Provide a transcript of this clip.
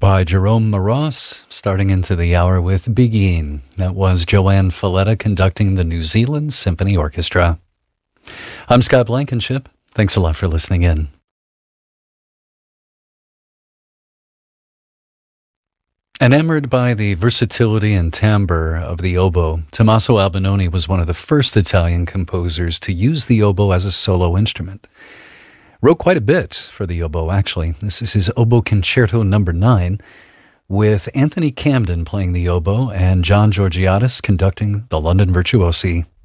by Jerome Moross, starting into the hour with Begin. That was Joanne Falletta conducting the New Zealand Symphony Orchestra. I'm Scott Blankenship. Thanks a lot for listening in. Enamored by the versatility and timbre of the oboe, Tommaso Albinoni was one of the first Italian composers to use the oboe as a solo instrument. Wrote quite a bit for the oboe, actually. This is his Oboe Concerto No. 9, with Anthony Camden playing the oboe and John Georgiadis conducting the London Virtuosi.